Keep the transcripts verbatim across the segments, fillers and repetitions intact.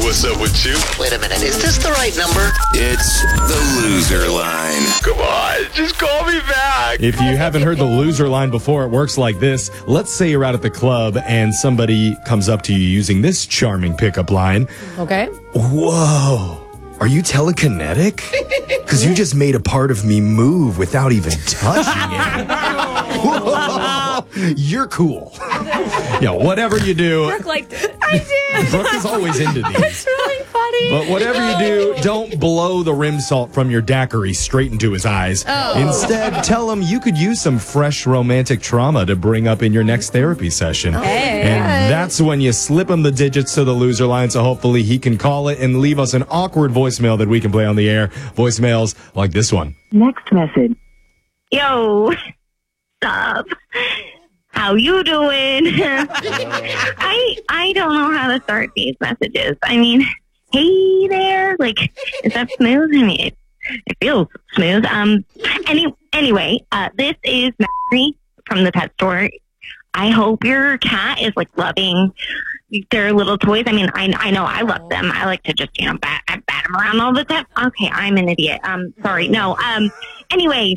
What's up with you? Wait a minute, is this the right number? It's the loser line. Come on, just call me back. If you haven't heard the loser line before, it works like this. Let's say you're out at the club and somebody comes up to you using this charming pickup line. Okay. Whoa. Are you telekinetic? Because you just made a part of me move without even touching it. Whoa. You're cool. Yeah, whatever you do. Brooke liked it. I did. Brooke is always into these. It's really funny. But whatever you do, don't blow the rim salt from your daiquiri straight into his eyes. Oh. Instead, tell him you could use some fresh romantic trauma to bring up in your next therapy session. Hey. And that's when you slip him the digits to the loser line, so hopefully he can call it and leave us an awkward voicemail that we can play on the air. Voicemails like this one. Next message. Yo, sup? How you doing? I I don't know how to start these messages. I mean, hey there, like, is that smooth? I mean, it, it feels smooth. Um, any anyway, uh, this is Mary from the pet store. I hope your cat is like loving their little toys. I mean, I I know I love them. I like to just you know bat I bat them around all the time. Okay, I'm an idiot. Um, sorry. No. Um, anyway.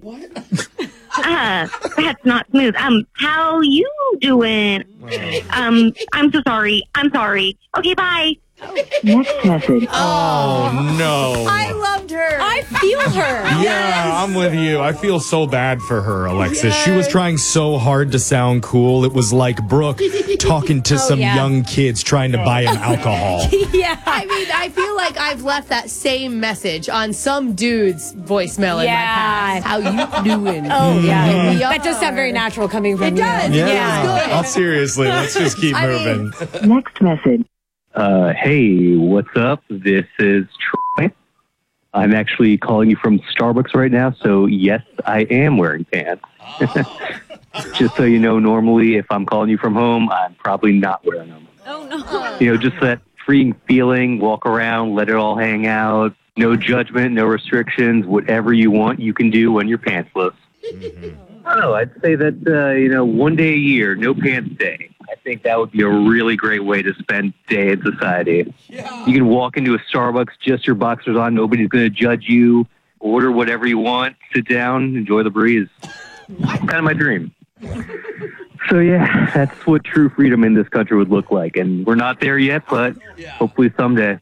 Uh, that's not smooth. Um, how you doing? Um, I'm so sorry. I'm sorry. Okay, bye. Next message. Oh, no. I loved her. I feel her. Yeah, I'm with you. I feel so bad for her, Alexis. She was Yes. trying so hard to sound cool. It was like Brooke talking to some yeah. young kids trying to buy him alcohol. Yeah. I mean, I feel like I've left that same message on some dude's voicemail in Yeah. my past. How you doing? Oh, yeah. We That does sound are. very natural coming from It you. does. Yeah. Yeah. Oh, seriously, let's just keep I moving. Next message. Uh, hey, what's up? This is Troy. I'm actually calling you from Starbucks right now, so yes, I am wearing pants. Just so you know, normally if I'm calling you from home, I'm probably not wearing them. Oh, no. You know, just that freeing feeling, walk around, let it all hang out, no judgment, no restrictions, whatever you want, you can do when you're pantsless. I don't know, I'd say that, uh, you know, one day a year, no pants day. I think that would be a really great way to spend day in society. Yeah. You can walk into a Starbucks, just your boxers on, nobody's going to judge you, order whatever you want, sit down, enjoy the breeze. Kind of my dream. So yeah, that's what true freedom in this country would look like. And we're not there yet, but hopefully someday.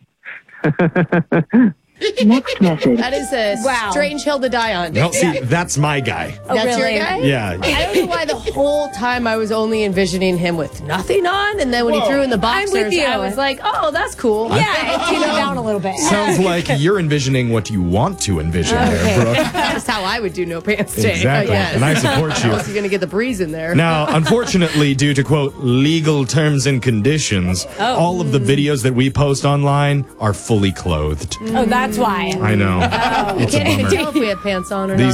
Next message. That is a Wow. strange hill to die on. No, see, that's my guy. Oh, That's really? your guy? Yeah. I don't know why the whole time I was only envisioning him with nothing on, and then when he threw in the boxers, with you. I was like, "Oh, that's cool." Yeah, it tuned it down a little bit. Sounds like you're envisioning what you want to envision Okay. there, Brooke. That's how I would do no pants day. Exactly. Uh, yes. And I support you. Unless you're gonna get the breeze in there. Now, unfortunately, due to, quote, legal terms and conditions, Oh. all of the videos that we post online are fully clothed. Oh, that's why. I know. I It's a can't even bummer. tell if we have pants on or These not.